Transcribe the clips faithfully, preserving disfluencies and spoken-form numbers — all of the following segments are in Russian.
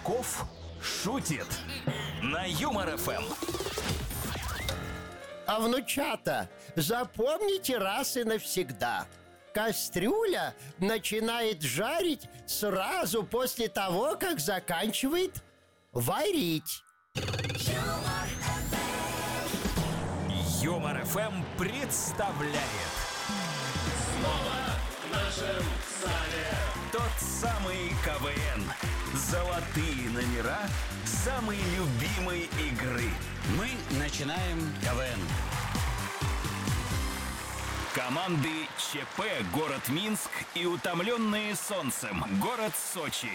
Качков шутит на Юмор ФМ. А внучата, запомните раз и навсегда: кастрюля начинает жарить сразу после того, как заканчивает варить. Юмор ФМ представляет Снова в нашем зале тот самый КВН. Золотые номера самой любимой игры. Мы начинаем КВН. Команды ЧП город Минск и утомленные солнцем город Сочи.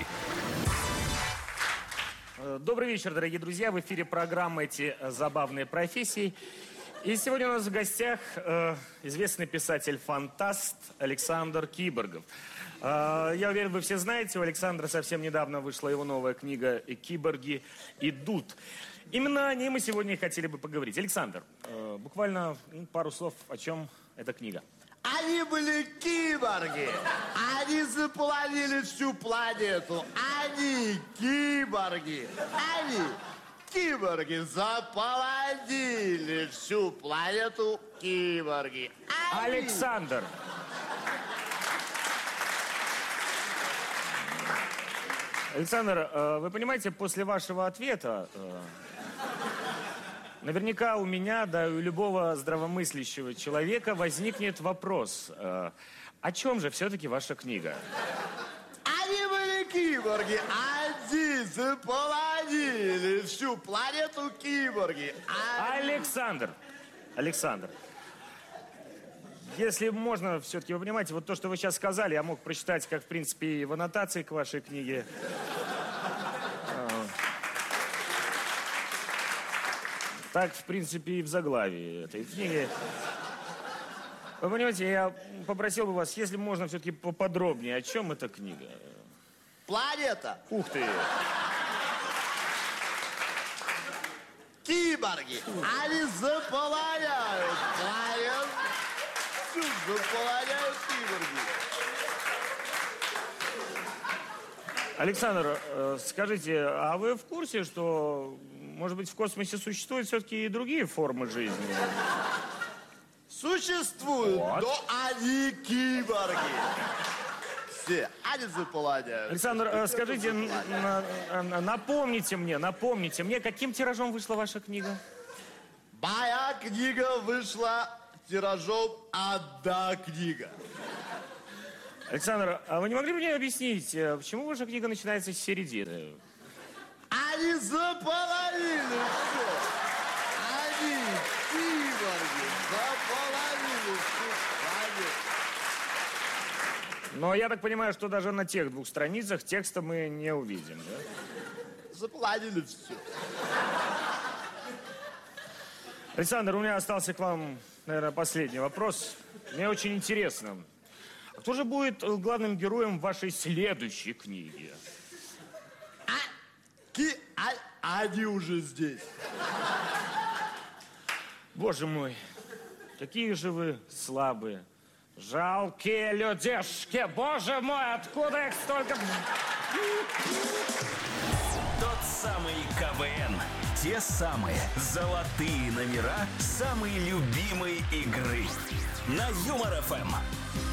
Добрый вечер, дорогие друзья. В эфире программа «Эти забавные профессии». И сегодня у нас в гостях э, известный писатель-фантаст Александр Киборгов. Э, я уверен, вы все знаете, у Александра совсем недавно вышла его новая книга «Киборги идут». Именно о ней мы сегодня и хотели бы поговорить. Александр, э, буквально ну, пару слов, о чем эта книга. Они были киборги. Они заполонили всю планету. Они киборги. Они киборги заполонили всю планету. Киборги. Они... Александр! Александр, э, вы понимаете, после вашего ответа... Э, Наверняка у меня, да и у любого здравомыслящего человека возникнет вопрос. Э, о чем же все-таки ваша книга? Они были киборги. Они заполонили всю планету. Киборги. Они... Александр! Александр, если можно, все-таки, вы понимаете, вот то, что вы сейчас сказали, я мог прочитать, как, в принципе, и в аннотации к вашей книге. Так, в принципе, и в заглавии этой книги. Вы понимаете, я попросил бы вас, если можно, все-таки поподробнее, о чем эта книга? Планета. Ух ты! Киборги. Они заполоняют планету. Всю заполоняют киборги. Александр, э, скажите, а вы в курсе, что, может быть, в космосе существуют все-таки и другие формы жизни? Существуют, Вот. но они киборги. Все, они заполоняют. Александр, э, скажите, н- на- на- напомните мне, напомните мне, каким тиражом вышла ваша книга? Моя книга вышла тиражом «Одна книга». Александр, а вы не могли бы мне объяснить, э, почему ваша книга начинается с середины? Они заполонили все. Они киборги заполонили всю планету. Но я так понимаю, что даже на тех двух страницах текста мы не увидим, да? Заполонили все. Александр, у меня остался к вам, наверное, последний вопрос. Мне очень интересно. А кто же будет э, главным героем вашей следующей книги? А, ки, а, они уже здесь. Боже мой, какие же вы слабые, жалкие людишки. Боже мой, откуда их столько... Тот самый КВН. Те самые золотые номера самой любимой игры. На Юмор ФМ.